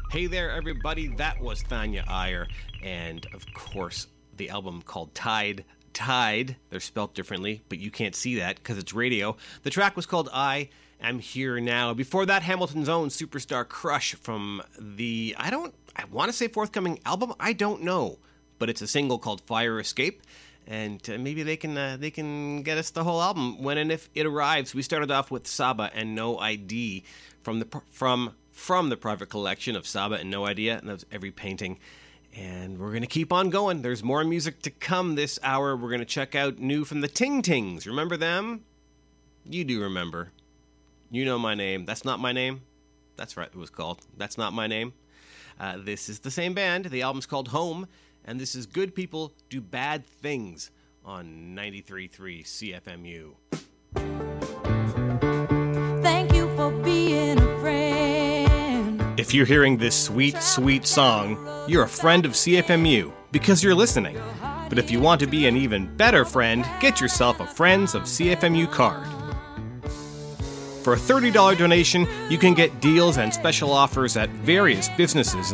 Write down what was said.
Hey there, everybody. That was Thanya Iyer. And, of course, the album called Tide. Tide. They're spelt differently, but you can't see that because it's radio. The track was called I Am Here Now. Before that, Hamilton's own Superstar Crush from the, I want to say forthcoming album. I don't know. But it's a single called Fire Escape. And maybe they can get us the whole album when and if it arrives. We started off with Saba and No ID from the private collection of Saba and No Idea, and that was Every Painting. And we're going to keep on going. There's more music to come this hour. We're going to check out new from the Ting Tings. Remember them? You do remember. You Know My Name. That's Not My Name. That's right, it was called. That's Not My Name. This is the same band. The album's called Home. And this is Good People Do Bad Things on 93.3 CFMU. Thank you for being a friend. If you're hearing this sweet, sweet song, you're a friend of CFMU because you're listening. But if you want to be an even better friend, get yourself a Friends of CFMU card. For a $30 donation, you can get deals and special offers at various businesses